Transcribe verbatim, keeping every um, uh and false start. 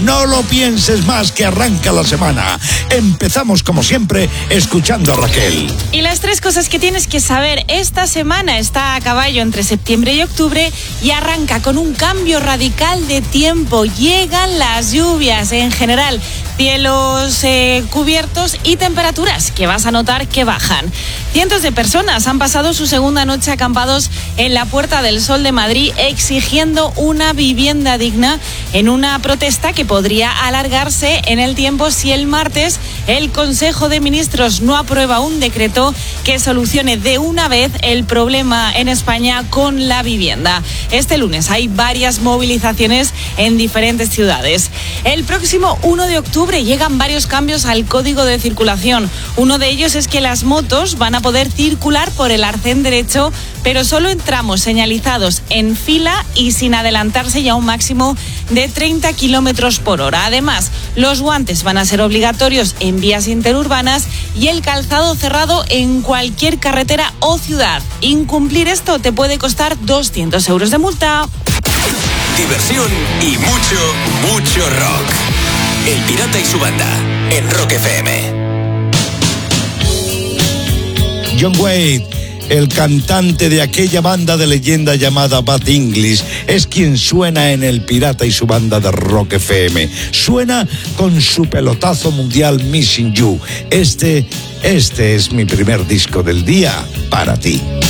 No lo pienses más, que arranca la semana. Empezamos como siempre escuchando a Raquel. Y las tres cosas que tienes que saber: esta semana está a caballo entre septiembre y octubre y arranca con un cambio radical de tiempo. Llegan las lluvias en general, cielos eh, cubiertos y temperaturas que vas a notar que bajan. Cientos de personas han pasado su segunda noche acampados en la Puerta del Sol de Madrid exigiendo una vivienda digna en una protesta que podría alargarse en el tiempo si el martes el Consejo de Ministros no aprueba un decreto que solucione de una vez el problema en España con la vivienda. Este lunes hay varias movilizaciones en diferentes ciudades. El próximo uno de octubre llegan varios cambios al Código de Circulación. Uno de ellos es que las motos van a poder circular por el arcén derecho, pero solo en tramos señalizados en fila y sin adelantarse, y a un máximo de treinta kilómetros por hora. Además, los guantes van a ser obligatorios en vías interurbanas y el calzado cerrado en cualquier carretera o ciudad. Incumplir esto te puede costar doscientos euros de multa. Diversión y mucho, mucho rock. El Pirata y su banda en Rock F M. John Wade, el cantante de aquella banda de leyenda llamada Bad English, es quien suena en El Pirata y su banda de Rock F M. Suena con su pelotazo mundial Missing You. Este, este es mi primer disco del día para ti.